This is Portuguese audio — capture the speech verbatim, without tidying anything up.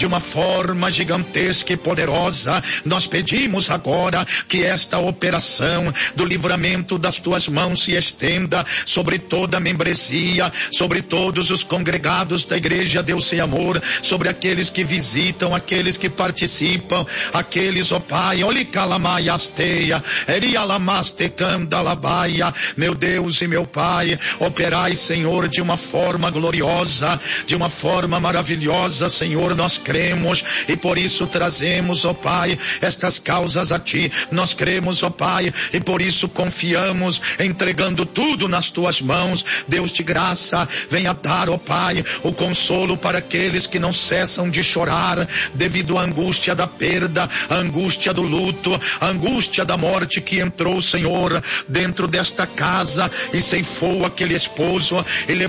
de uma forma gigantesca e poderosa. Nós pedimos agora que esta operação do livramento das tuas mãos se estenda sobre toda a membresia, sobre todos os congregados da igreja Deus e Amor, sobre aqueles que visitam, aqueles que participam, aqueles, ó Pai, olicalamaiasteia, erialamastekandalabaia, meu Deus e meu Pai, operai, Senhor, de uma forma gloriosa, de uma forma maravilhosa, Senhor, nós cremos e por isso trazemos, ó Pai, estas causas a Ti. Nós cremos, ó Pai, e por isso confiamos, entregando tudo nas Tuas mãos. Deus de graça, venha dar, ó Pai, o consolo para aqueles que não cessam de chorar devido à angústia da perda, a angústia do luto, a angústia da morte que entrou, Senhor, dentro desta casa e ceifou aquele esposo e levou